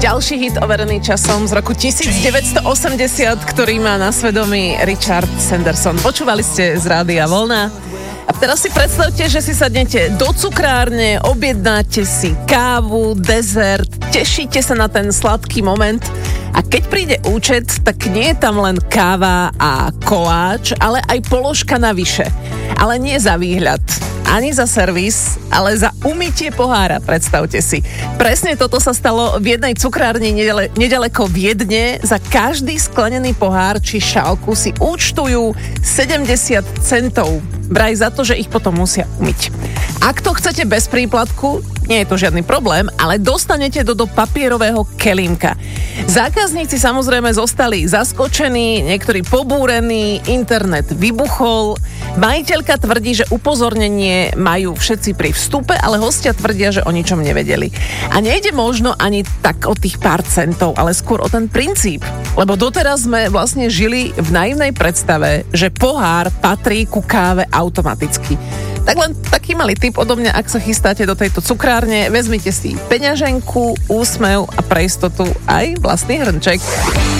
Ďalší hit overený časom z roku 1980, ktorý má na svedomí Richard Sanderson. Počúvali ste z Rádia Vlna. A teraz si predstavte, že si sadnete do cukrárne, objednáte si kávu, dezert, tešíte sa na ten sladký moment a keď príde účet, tak nie je tam len káva a koláč, ale aj položka navyše. Ale nie za výhľad, ani za servis, ale za umytie pohára, predstavte si. Presne toto sa stalo v jednej cukrárni nedaleko Viedne. Za každý sklenený pohár či šálku si účtujú 70 centov. Vraj za to, že ich potom musia umyť. Ak to chcete bez príplatku, nie je to žiadny problém, ale dostanete do papierového kelímka. Zákazníci samozrejme zostali zaskočení, niektorí pobúrení, internet vybuchol. Majiteľka tvrdí, že upozornenie majú všetci pri vstupe, ale hostia tvrdia, že o ničom nevedeli. A nejde možno ani tak o tých pár centov, ale skôr o ten princíp. Lebo doteraz sme vlastne žili v naivnej predstave, že pohár patrí ku káve automaticky. Tak len taký malý tip odo mňa, ak sa chystáte do tejto cukrárne, vezmite si peňaženku, úsmev a pre istotu aj vlastný hrnček.